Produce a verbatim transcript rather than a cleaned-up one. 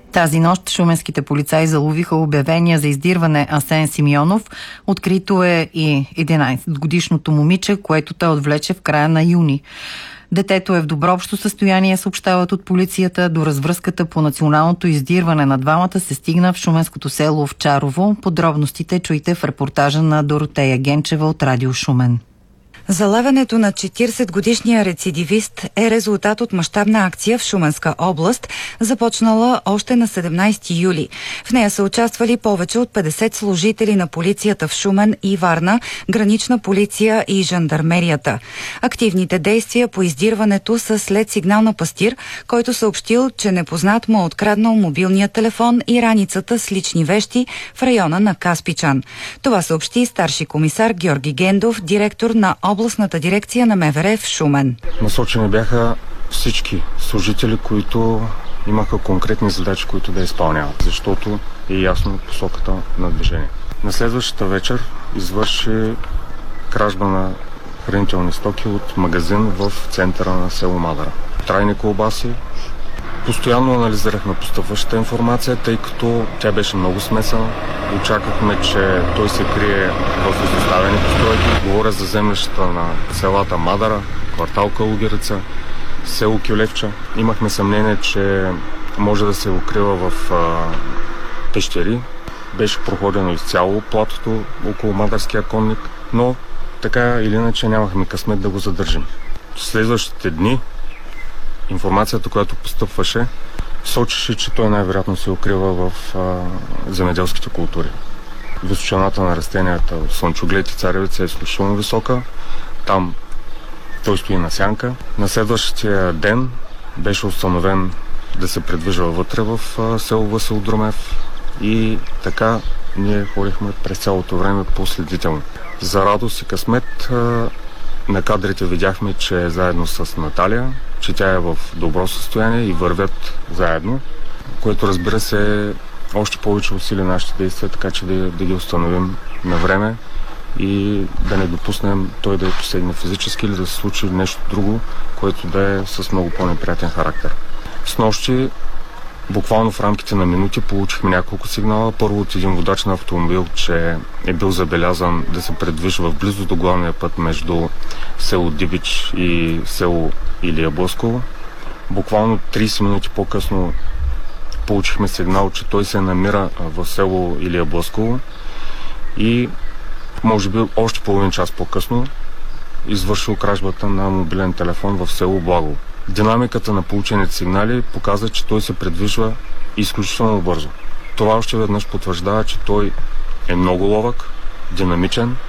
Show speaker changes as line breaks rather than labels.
Тази нощ шуменските полицаи заловиха обявения за издирване Асен Симеонов. Открито е и единайсетгодишното момиче, което той отвлече в края на юни. Детето е в добро общо състояние, съобщават от полицията. До развръзката по националното издирване на двамата се стигна в шуменското село Овчарово. Подробностите чуйте в репортажа на Доротея Генчева от Радио Шумен.
Залавянето на четирийсетгодишния рецидивист е резултат от мащабна акция в Шуменска област, започнала още на седемнайсети юли. В нея са участвали повече от петдесет служители на полицията в Шумен и Варна, гранична полиция и жандармерията. Активните действия по издирването са след сигнал на пастир, който съобщил, че непознат му е откраднал мобилния телефон и раницата с лични вещи в района на Каспичан. Това съобщи старши комисар Георги Гендов, директор на областната дирекция на МВР в Шумен.
Насочени бяха всички служители, които имаха конкретни задачи, които да изпълняват, защото е ясно посоката на движение. На следващата вечер извърши кражба на хранителни стоки от магазин в центъра на село Мадара. Трайни колбаси. Постоянно анализирахме постъпващата информация, тъй като тя беше много смесена. Очаквахме, че той се крие в изоставени постройки. Говоря за землищата на селата Мадара, квартал Калугерица, село Кюлевча. Имахме съмнение, че може да се укрива в а, пещери. Беше проходено изцяло платото около Мадарския конник, но така или иначе нямахме късмет да го задържим. Следващите дни информацията, която постъпваше, сочеше, че той най-вероятно се укрива в а, земеделските култури. Височината на растенията в слънчоглед и царевица е изключително висока. Там той стои на сянка. На следващия ден беше установен да се придвижва вътре в а, село Васил Друмев и така ние ходихме през цялото време последително. За радост и късмет а, на кадрите видяхме, че е заедно с Наталия, че тя е в добро състояние и вървят заедно, което разбира се още повече усили нашите действия, така че да, да ги установим на време и да не допуснем той да е посегне физически или да се случи нещо друго, което да е с много по-неприятен характер. Снощи, буквално в рамките на минути, получихме няколко сигнала. Първо от един водач на автомобил, че е бил забелязан да се предвижва в близо до главния път между село Дибич и село Илия Блъсково. Буквално трийсет минути по-късно получихме сигнал, че той се намира в село Илия Блъсково и може би още половин час по-късно извършил кражбата на мобилен телефон в село Благово. Динамиката на получените сигнали показва, че той се предвижва изключително бързо. Това още веднъж потвърждава, че той е много ловък, динамичен